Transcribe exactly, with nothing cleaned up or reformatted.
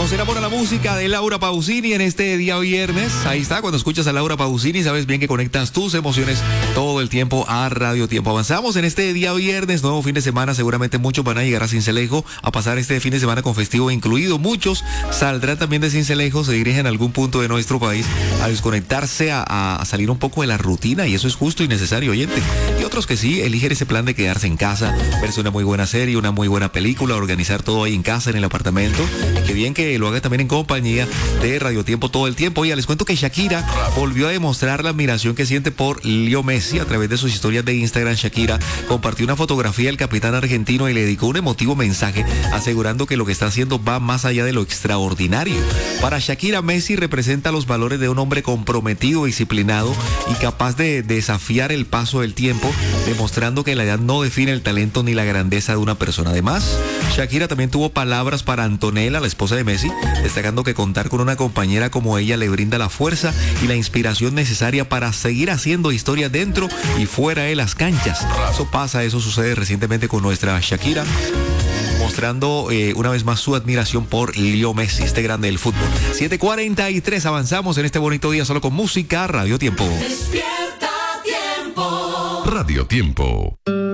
Nos enamora la música de Laura Pausini en este día viernes. Ahí está, cuando escuchas a Laura Pausini, sabes bien que conectas tus emociones todo el tiempo a Radio Tiempo. Avanzamos en este día viernes, nuevo fin de semana. Seguramente muchos van a llegar a Sincelejo a pasar este fin de semana con festivo incluido. Muchos saldrán también de Sincelejo, se dirigen a algún punto de nuestro país a desconectarse, a, a salir un poco de la rutina, y eso es justo y necesario, oyente. Y otros que sí, eligen ese plan de quedarse en casa, verse una muy buena serie, una muy buena película, organizar todo ahí en casa, en el apartamento. Y qué bien que lo haga también en compañía de Radio Tiempo todo el tiempo. Oiga, les cuento que Shakira volvió a demostrar la admiración que siente por Leo Messi a través de sus historias de Instagram. Shakira compartió una fotografía del capitán argentino y le dedicó un emotivo mensaje asegurando que lo que está haciendo va más allá de lo extraordinario. Para Shakira, Messi representa los valores de un hombre comprometido, disciplinado y capaz de desafiar el paso del tiempo, demostrando que la edad no define el talento ni la grandeza de una persona. Además, Shakira también tuvo palabras para Antonella, la esposa de Messi, destacando que contar con una compañera como ella le brinda la fuerza y la inspiración necesaria para seguir haciendo historia dentro y fuera de las canchas. Eso pasa, eso sucede recientemente con nuestra Shakira, mostrando eh, una vez más su admiración por Leo Messi, este grande del fútbol. siete cuarenta y tres, avanzamos en este bonito día solo con música. Radio Tiempo. Despierta Tiempo. Radio Tiempo.